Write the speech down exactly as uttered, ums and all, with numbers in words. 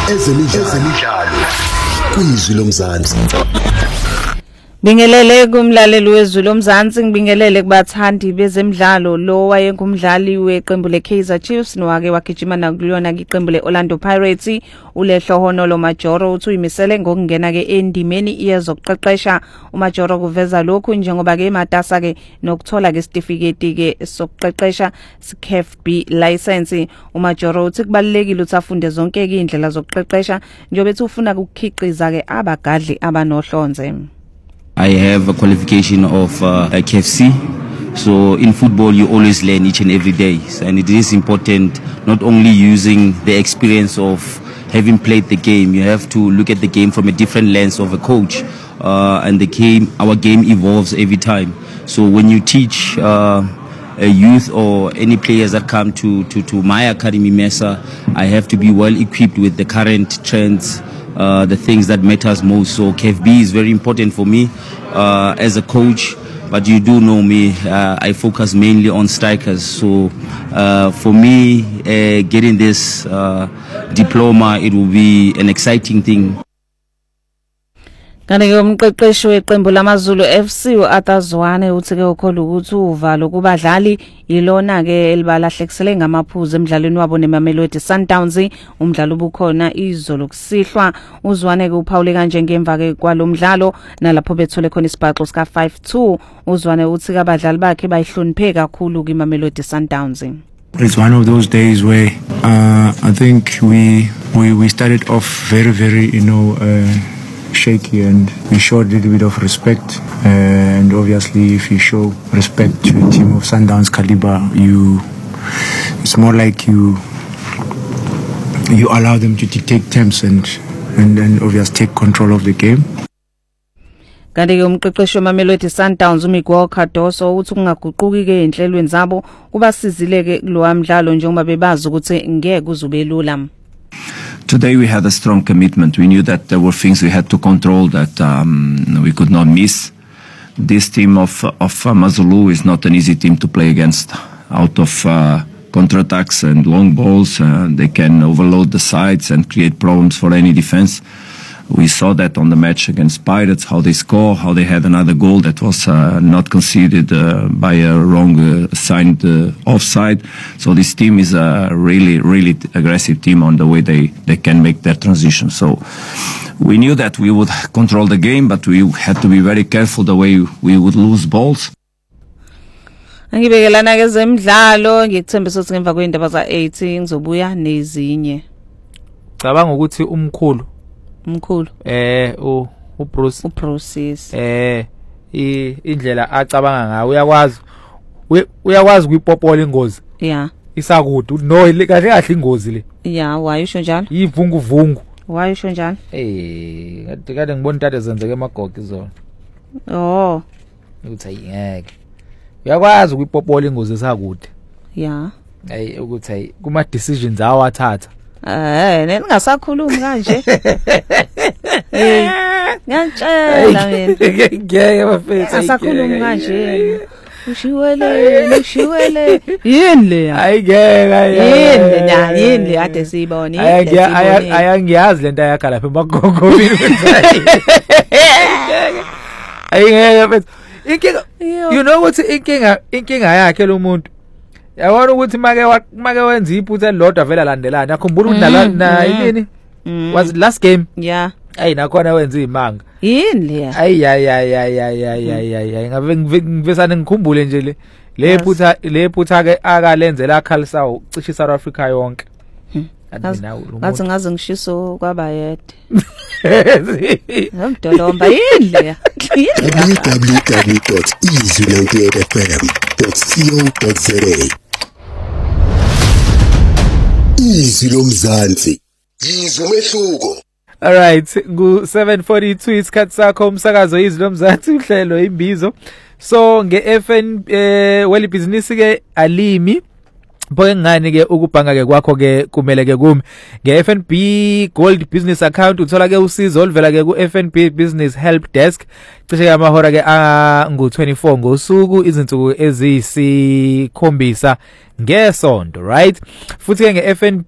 ezemidlalo kwizwi lomzansi. Bingelele kumlaleli wezwi lomzansi, ngibingelele kubathandi bezemidlalo. Lo wayengumdlali weqembu leKaizer Chiefs nowake wagijima nakulona iqembu leOrlando Pirates, uLehlo Honolo Majoro uthi uyimisele ngokungena ke endimeni yezokuqeqesha. uMajoro kuveza lokhu njengoba ke ematasa ke nokuthola ke certificate ke sokuqeqesha C F F B license. uMajoro uthi kubalekile ukuthi afunde zonke ke indlela zokuqeqesha njengoba ethi ufuna ukukhiqiza ke abagadli abanohlonze. I have a qualification of uh, a K F C. So in football, you always learn each and every day. And it is important not only using the experience of having played the game, you have to look at the game from a different lens of a coach. Uh, and the game, our game evolves every time. So when you teach uh, a youth or any players that come to, to, to my academy, Mesa, I have to be well equipped with the current trends, Uh, the things that matters most. So K F B is very important for me uh, as a coach, but you do know me, uh, I focus mainly on strikers. So uh, for me, uh, getting this uh, diploma, it will be an exciting thing. Kanti ke umqeqeshi weqembu lamaZulu F C uAtazwane uthi ke ukholwa ukuthi uvalo kubadlali ilona ke elibalahlekisele ngamaphuzu emidlalweni wabo neMamelodi Sundowns. Umdlalo ubukhona izolo kusihlwa. Uzwane ke uPaul kanje ngemva ke kwalomdlalo nalapho bethole khona isibhaxo sika five two. Uzwane uthi ke abadlali bakhe bayihloniphe kakhulu kuMamelodi Sundowns. It's one of those days where uh, I think we we we started off very very you know uh, shaky, and we showed a little bit of respect, uh, and obviously if you show respect to a team of Sundowns caliber, you it's more like you you allow them to dictate terms and and then obviously take control of the game. Kanti ke umqeqeshi weMamelodi Sundowns uMiguel Cardoso uthi kungaguquki ke enhlelweni zabo kubasizile ke kulowa mdlalo njengoba bebazi ukuthi ngeke uzube lula. Today we had a strong commitment. We knew that there were things we had to control that um, we could not miss. This team of of uh, Mazulu is not an easy team to play against. Out of uh, counterattacks and long balls, uh, they can overload the sides and create problems for any defense. We saw that on the match against Pirates, how they score, how they had another goal that was uh, not conceded uh, by a wrong uh, signed uh, offside. So this team is a really, really aggressive team on the way they, they can make their transition. So we knew that we would control the game, but we had to be very careful the way we would lose balls. Angibekelana ke zemidlalo ngikuthembisa ukuthi ngemva kwendaba za eight ngizobuya nezinye. Cabanga ukuthi umkhulu Mkhulu eh u uBruce uprocess eh indlela acabanga ngayo uyakwazi uyakwazi kuyipopola ingozi yeah isakude no kahle kahle ingozi le yeah wayisho njalo ivungu vungu wayisho njalo eh kade kade ngibona intathe zenzeke emagogo izona oh uthi ayingeke uyakwazi kuyipopola ingozi isakude yeah hey ukuthi hey kuma decisions awathatha eh ningasakhulumi kanje eh ngiyantshela mina ngeke bafethu asakhulumi kanje ushiwele ushiwele yini le ayingeke yini na yini ade siyibona ayangiyani ayangiyazi lento yakha lapha emagogo ayingeke bafethu inkinga you know what inkinga inkinga yakhe lo muntu yabona ukuthi make make wenza iphutha elilodwa vela landelana akhumbula ukudlala na yini was last game yeah ay nakhona wenza imanga yini le ay ay ay ay ay ay ay ngabe ngivesana ngikhumbule nje le le phutha le phutha ke akalenzela Khalisaw cishe South Africa yonke ngathi ngaze ngishiso kwaba yede ngidolomba yini le w w w dot izwi ninety-eight f m dot co dot za Izwi lomzansi izwi umehluko. All right, ngu seven forty-two isikhathi sakho umsakazo izwi lomzansi uhlelo imbizo. So nge F N eh well business ke alimi Boye ngani ke ukubhanga ke kwakho ke kumele ke kumi nge F N B Gold Business Account uthola ke usizo oluvela ke ku F N B Business Help Desk cishe amahora ke angu twenty-four ngosuku izinsuku eziyisikhombisa ngesonto, right? Futhi ke nge F N B